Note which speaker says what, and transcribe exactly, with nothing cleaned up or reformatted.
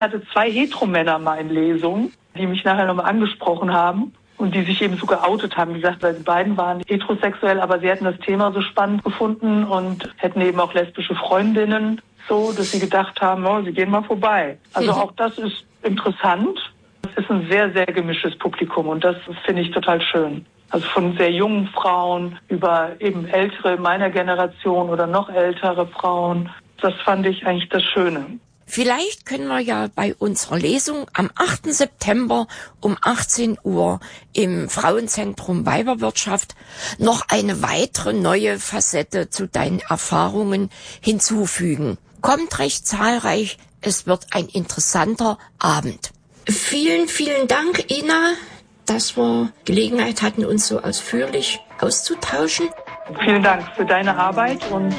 Speaker 1: Ich hatte zwei Heteromänner mal in Lesungen, die mich nachher nochmal angesprochen haben und die sich eben so geoutet haben. Wie gesagt, weil die beiden waren heterosexuell, aber sie hätten das Thema so spannend gefunden und hätten eben auch lesbische Freundinnen, so, dass sie gedacht haben, oh, sie gehen mal vorbei. Also auch das ist interessant. Es ist ein sehr, sehr gemischtes Publikum und das finde ich total schön. Also von sehr jungen Frauen über eben ältere meiner Generation oder noch ältere Frauen. Das fand ich eigentlich das Schöne.
Speaker 2: Vielleicht können wir ja bei unserer Lesung am achten September um achtzehn Uhr im Frauenzentrum Weiberwirtschaft noch eine weitere neue Facette zu deinen Erfahrungen hinzufügen. Kommt recht zahlreich, es wird ein interessanter Abend. Vielen, vielen Dank, Ina, dass wir Gelegenheit hatten, uns so ausführlich auszutauschen.
Speaker 1: Vielen Dank für deine Arbeit und